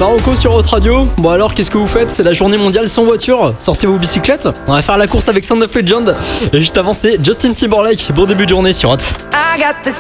Farouko sur Hot Radio. Bon alors, qu'est-ce que vous faites? C'est la journée mondiale sans voiture. Sortez vos bicyclettes. On va faire la course avec Sound of Legend. Et juste avant, c'est Justin Timberlake. Bon début de journée sur Hot. I got this